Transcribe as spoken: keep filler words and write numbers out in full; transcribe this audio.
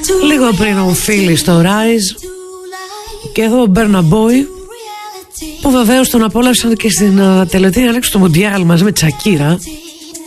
Λίγο πριν ο Φίλη στο Rise. Και εδώ ο Burna Boy, που βεβαίως τον απόλαυσαν και στην uh, τελετή Αλέξου του Μουντιάλ μαζί με τη Σακύρα.